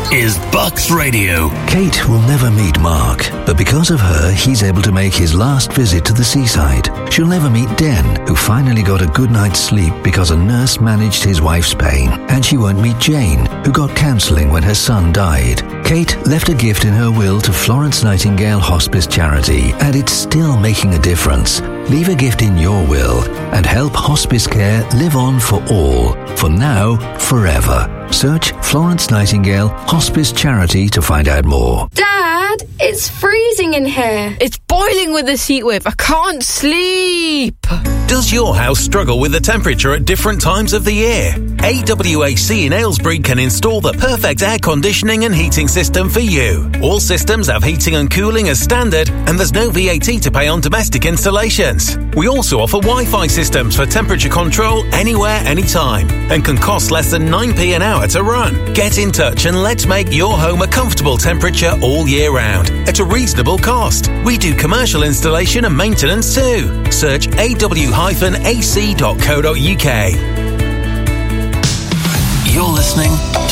is Bucks Radio. Kate will never meet Mark, but because of her, he's able to make his last visit to the seaside. She'll never meet Den, who finally got a good night's sleep because a nurse managed his wife's pain. And she won't meet Jane, who got counselling when her son died. Kate left a gift in her will to Florence Nightingale Hospice Charity, and it's still making a difference. Leave a gift in your will and help hospice care live on for all, for now, forever. Search Florence Nightingale Hospice Charity to find out more. Dad, it's freezing in here. It's boiling with this heat wave. I can't sleep. Does your house struggle with the temperature at different times of the year? AWAC in Aylesbury can install the perfect air conditioning and heating system for you. All systems have heating and cooling as standard, and there's no VAT to pay on domestic installations. We also offer Wi-Fi systems for temperature control anywhere, anytime, and can cost less than 9p an hour to run. Get in touch and let's make your home a comfortable temperature all year round at a reasonable cost. We do commercial installation and maintenance too. Search aw-ac.co.uk. You're listening